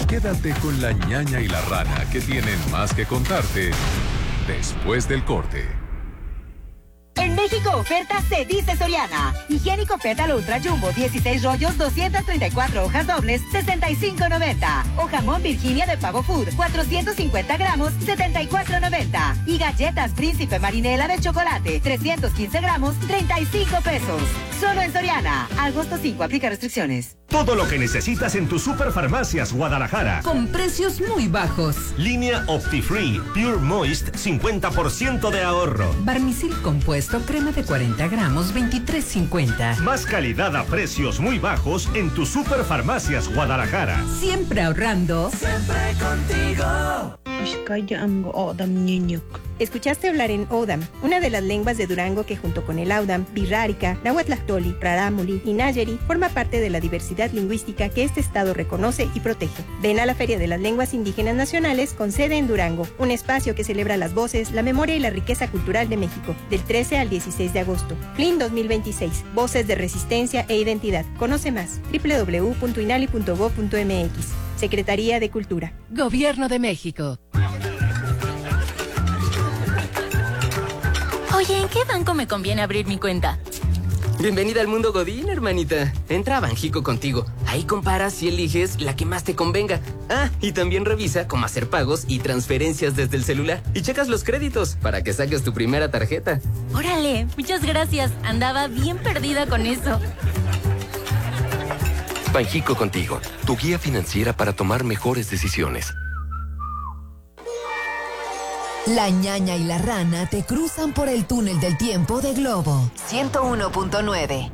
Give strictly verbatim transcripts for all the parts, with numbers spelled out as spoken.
Quédate con la ñaña y la rana, que tienen más que contarte después del corte. En México, oferta se dice Soriana. Higiénico Fetal Ultra Jumbo, dieciséis rollos, doscientas treinta y cuatro hojas dobles, sesenta y cinco noventa. O jamón Virginia de Pavo Food, cuatrocientos cincuenta gramos, setenta y cuatro noventa. Y galletas Príncipe Marinela de chocolate, trescientos quince gramos, treinta y cinco pesos. Solo en Soriana. Agosto cinco, aplica restricciones. Todo lo que necesitas en tus Superfarmacias Guadalajara. Con precios muy bajos. Línea OptiFree, Pure Moist, cincuenta por ciento de ahorro. Barmisil compuesto, crema de cuarenta gramos, veintitrés cincuenta. Más calidad a precios muy bajos en tus Superfarmacias Guadalajara. Siempre ahorrando. Siempre contigo. Escuchaste hablar en Odam, una de las lenguas de Durango que junto con el Audam, Birrárica, Nahuatlactoli, Rarámuri y Nayeri forma parte de la diversidad lingüística que este estado reconoce y protege. Ven a la Feria de las Lenguas Indígenas Nacionales con sede en Durango, un espacio que celebra las voces, la memoria y la riqueza cultural de México, del trece al dieciséis de agosto. F L I N dos mil veintiséis, Voces de Resistencia e Identidad. Conoce más, doble u doble u doble u punto inali punto gob punto eme equis. Secretaría de Cultura. Gobierno de México. Oye, ¿en qué banco me conviene abrir mi cuenta? Bienvenida al mundo Godín, hermanita. Entra a Banjico contigo. Ahí comparas y eliges la que más te convenga. Ah, y también revisa cómo hacer pagos y transferencias desde el celular. Y checas los créditos para que saques tu primera tarjeta. Órale, muchas gracias. Andaba bien perdida con eso. Banjico contigo, tu guía financiera para tomar mejores decisiones. La ñaña y la rana te cruzan por el túnel del tiempo de Globo ciento uno punto nueve.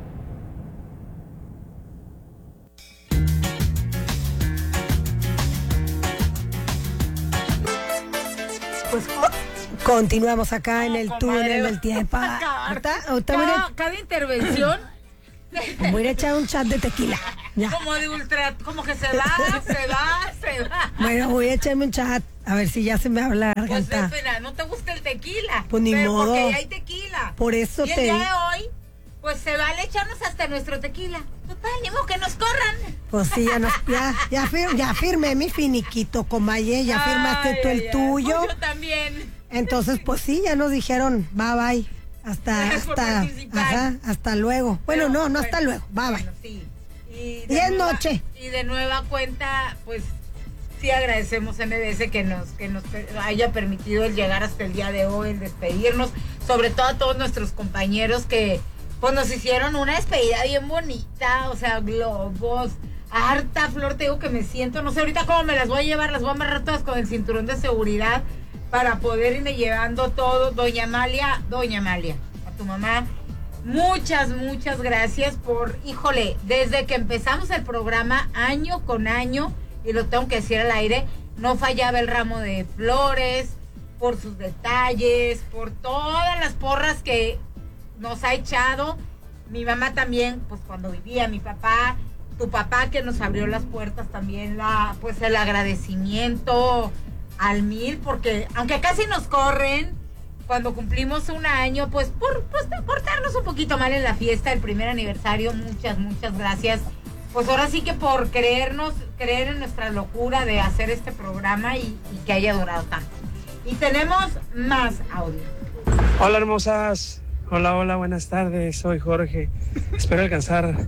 Pues continuamos acá en el no, túnel comadre, del tiempo. Ahorita, ahorita cada, a, cada intervención. voy a echar un chat de tequila. Ya. Como de ultra, como que se va, se va, se va. Bueno, voy a echarme un chat. A ver si ya se me habla la Pues garganta. espera, no te gusta el tequila. Pues ni pero modo. Porque ya hay tequila. Por eso y el te... día de hoy, pues se vale echarnos hasta nuestro tequila. Total, ni modo que nos corran. Pues sí, ya, nos, ya, ya, fir, ya firmé mi finiquito, comaye. Ya firmaste ay, tú el ay, tuyo. Pues yo también. Entonces, pues sí, ya nos dijeron bye bye. Hasta, hasta, ajá, hasta luego. Bueno, pero, no, no bueno, hasta luego. Bye bye. Bueno, sí. Y de nueva, noche. Y de nueva cuenta, pues sí agradecemos a M B S que nos, que nos haya permitido el llegar hasta el día de hoy, el despedirnos, sobre todo a todos nuestros compañeros que pues nos hicieron una despedida bien bonita, o sea, globos, harta flor, te digo que me siento, no sé ahorita cómo me las voy a llevar, las voy a amarrar todas con el cinturón de seguridad para poder irme llevando todo. Doña Amalia, Doña Amalia, a tu mamá, muchas, muchas gracias por, híjole, desde que empezamos el programa, año con año, y lo tengo que decir al aire, no fallaba el ramo de flores, por sus detalles, por todas las porras que nos ha echado. Mi mamá también, pues cuando vivía, mi papá, tu papá que nos abrió las puertas también, la, pues el agradecimiento al mil, porque aunque casi nos corren, cuando cumplimos un año, pues por, pues, portarnos un poquito mal en la fiesta, el primer aniversario, muchas, muchas gracias. Pues ahora sí que por creernos, creer en nuestra locura de hacer este programa y, y que haya durado tanto. Y tenemos más audio. Hola hermosas, hola, hola, buenas tardes, soy Jorge. Espero alcanzar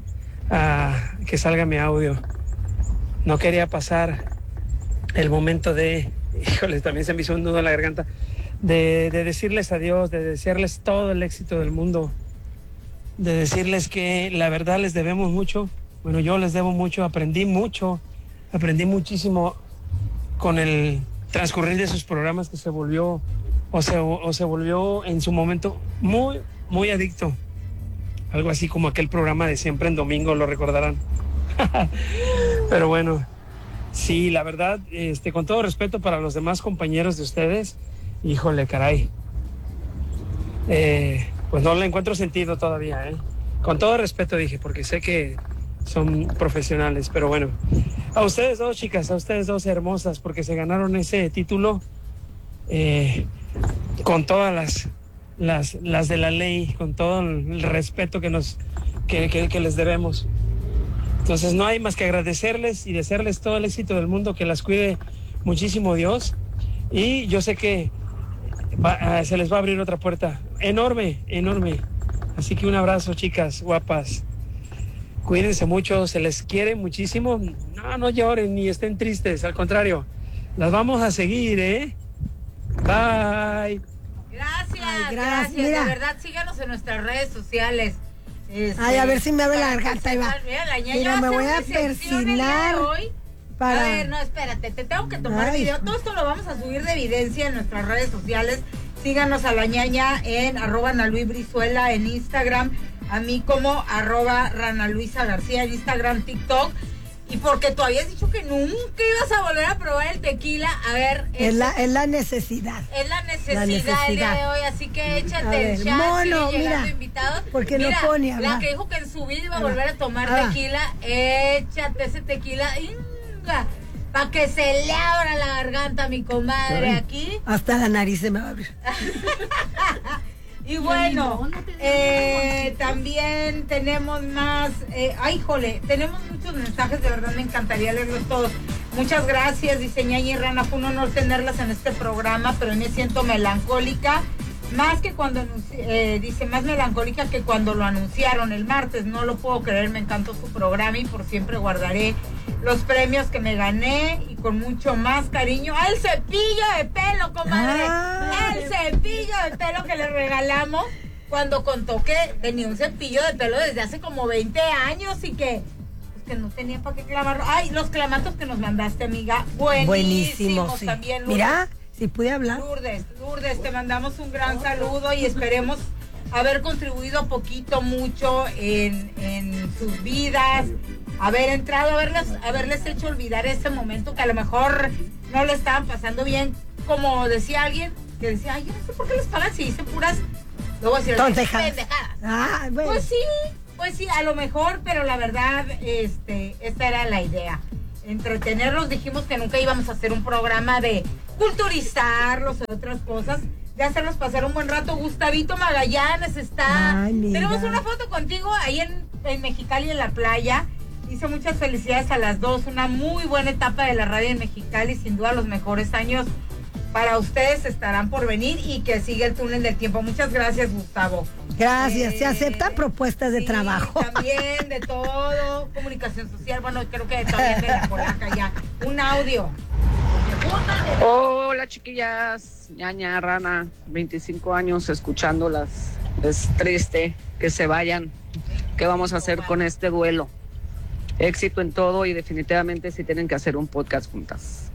a que salga mi audio. No quería pasar el momento de, híjole, también se me hizo un nudo en la garganta, de, de decirles adiós, de desearles todo el éxito del mundo, de decirles que la verdad les debemos mucho. Bueno, yo les debo mucho, aprendí mucho, aprendí muchísimo con el transcurrir de sus programas, que se volvió, o se, o se volvió en su momento muy, muy adicto. Algo así como aquel programa de Siempre en Domingo, lo recordarán. Pero bueno, sí, la verdad, este, con todo respeto para los demás compañeros de ustedes, híjole, caray. Eh, pues no le encuentro sentido todavía, ¿eh? Con todo respeto dije, porque sé que son profesionales, pero bueno, a ustedes dos, chicas, a ustedes dos hermosas, porque se ganaron ese título eh, con todas las, las las de la ley, con todo el respeto que nos que, que, que les debemos. Entonces no hay más que agradecerles y desearles todo el éxito del mundo, que las cuide muchísimo Dios. Y yo sé que va, se les va a abrir otra puerta enorme, enorme. Así que un abrazo, chicas guapas. Cuídense mucho, se les quiere muchísimo. No, no lloren ni estén tristes, al contrario. Las vamos a seguir, ¿eh? Bye. Gracias, Ay, gracias. gracias. Mira. De verdad, síganos en nuestras redes sociales. Este, Ay, a ver si me abre la garganta, ahí va. Mira, la ñaña Mira, va me a voy a hacer una sección el día de persignar hoy. para- A ver, no, espérate, te tengo que tomar Ay. video. Todo esto lo vamos a subir de evidencia en nuestras redes sociales. Síganos a la ñaña en arroba Ana Luis Brizuela en Instagram, a mí como arroba Rana Luisa García en Instagram, TikTok. Y porque tú habías dicho que nunca ibas a volver a probar el tequila, a ver, Es la, es la necesidad. es la necesidad, La el día necesidad. de hoy, así que A échate ver, el chat, mono, siguen llegando mira, invitados. porque no Mira, pone la hablar. que dijo que en su vida iba a Ahí va. volver a tomar Ahí va. tequila, échate ese tequila, para que se le abra la garganta, mi comadre, Ay. aquí. Hasta la nariz se me va a abrir. Y bueno, eh, también tenemos más, eh, ay, jole, tenemos muchos mensajes, de verdad me encantaría leerlos todos. Muchas gracias, dice Ñaña y Rana, fue un honor tenerlas en este programa, pero me siento melancólica, más que cuando, anunci- eh, dice, más melancólica que cuando lo anunciaron el martes, no lo puedo creer, me encantó su programa y por siempre guardaré los premios que me gané y con mucho más cariño. ¡Ah, el cepillo de pelo, comadre! Ah. ¡El cepillo de pelo que le regalamos! Cuando contó que tenía un cepillo de pelo desde hace como veinte años y que, pues, que no tenía para qué clamarlo. ¡Ay, los clamatos que nos mandaste, amiga! Buenísimos, Buenísimo, sí. también, Lourdes. Mira, si pude hablar. Lourdes, Lourdes, te mandamos un gran saludo y esperemos haber contribuido poquito, mucho en, en sus vidas, haber entrado, haberles, haberles hecho olvidar ese momento que a lo mejor no le estaban pasando bien, como decía alguien, que decía, ay, yo no sé por qué les pagan si dicen puras, luego decir, Tontejadas. pendejadas. Ah, bueno. Pues sí, pues sí, a lo mejor, pero la verdad, este, esta era la idea. Entretenerlos, dijimos que nunca íbamos a hacer un programa de culturizarlos o otras cosas, de hacerlos pasar un buen rato. Gustavito Magallanes está. Ay, mira. Tenemos una foto contigo ahí en, en Mexicali, en la playa. Dice muchas felicidades a las dos, una muy buena etapa de la radio en Mexicali, sin duda los mejores años para ustedes estarán por venir y que siga el túnel del tiempo. Muchas gracias, Gustavo. Gracias, Eh, se aceptan propuestas de sí, trabajo. También de todo, comunicación social, bueno, creo que también de la polaca ya. Un audio. Hola chiquillas, ñaña, Rana, veinticinco años escuchándolas. Es triste que se vayan. ¿Qué vamos a hacer con este duelo? Éxito en todo y definitivamente sí tienen que hacer un podcast juntas.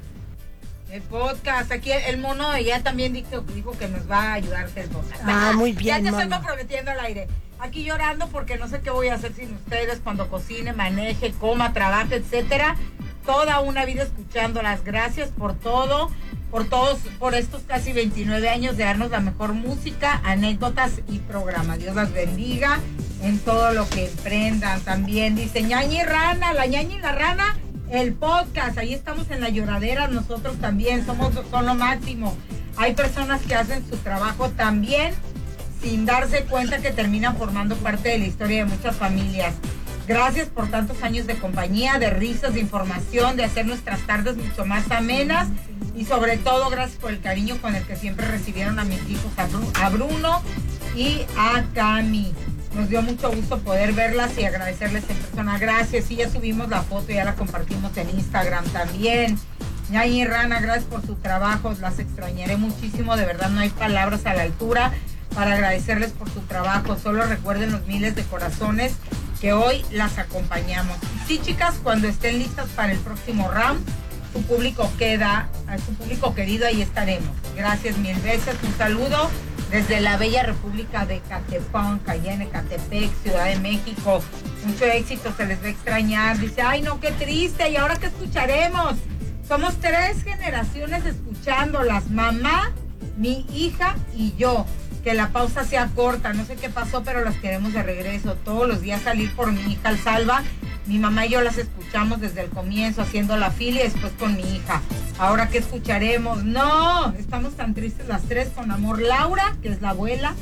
El podcast, aquí el, el mono ya también dijo, dijo que nos va a ayudar a hacer podcast. Ah, muy bien, Ya te estoy mono. comprometiendo al aire. Aquí llorando porque no sé qué voy a hacer sin ustedes cuando cocine, maneje, coma, trabaje, etcétera. Toda una vida escuchándolas. Gracias por todo, por todos, por estos casi veintinueve años de darnos la mejor música, anécdotas y programas. Dios las bendiga en todo lo que emprendan. También dice Ñaña y Rana, la Ñaña y la Rana, el podcast. Ahí estamos en la lloradera, nosotros también somos son lo máximo. Hay personas que hacen su trabajo también sin darse cuenta que terminan formando parte de la historia de muchas familias. Gracias por tantos años de compañía, de risas, de información, de hacer nuestras tardes mucho más amenas y sobre todo gracias por el cariño con el que siempre recibieron a mis hijos, a, Bru- a Bruno y a Cami. Nos dio mucho gusto poder verlas y agradecerles en persona. Gracias, sí, ya subimos la foto, ya la compartimos en Instagram también. Ñaña y Rana, gracias por su trabajo, las extrañaré muchísimo, de verdad no hay palabras a la altura para agradecerles por su trabajo. Solo recuerden los miles de corazones que hoy las acompañamos. Y sí, chicas, cuando estén listas para el próximo round, su público queda, a su público querido, ahí estaremos. Gracias mil veces, un saludo desde la bella República de Catepón, allá en Ecatepec, Ciudad de México. Mucho éxito, se les va a extrañar. Dice, ay no, qué triste, ¿y ahora qué escucharemos? Somos tres generaciones escuchándolas, mamá, mi hija y yo. Que la pausa sea corta, no sé qué pasó, pero las queremos de regreso. Todos los días salir por mi hija al Salva. Mi mamá y yo las escuchamos desde el comienzo, haciendo la fila y después con mi hija. Ahora, ¿qué escucharemos? No, estamos tan tristes las tres, con amor. Laura, que es la abuela,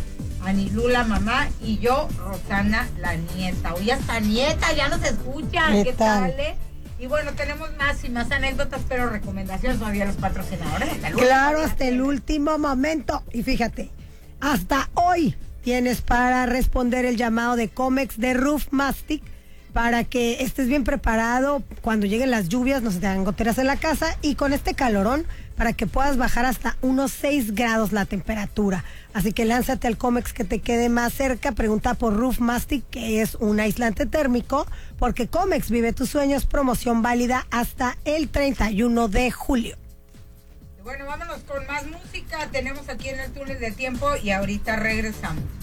Anilula, mamá, y yo, Rosana, la nieta. Oye, hasta nieta, ya nos escuchan. ¿Qué tal, eh? Y bueno, tenemos más y más anécdotas, pero recomendaciones todavía los patrocinadores. Hasta el claro, último, hasta el último momento. Y fíjate, hasta hoy tienes para responder el llamado de Comex de Roof Mastic para que estés bien preparado cuando lleguen las lluvias, no se te hagan goteras en la casa, y con este calorón para que puedas bajar hasta unos seis grados la temperatura. Así que lánzate al Comex que te quede más cerca, pregunta por Roof Mastic, que es un aislante térmico, porque Comex vive tus sueños, promoción válida hasta el treinta y uno de julio. Bueno, vámonos con más música, tenemos aquí en el túnel de tiempo y ahorita regresamos.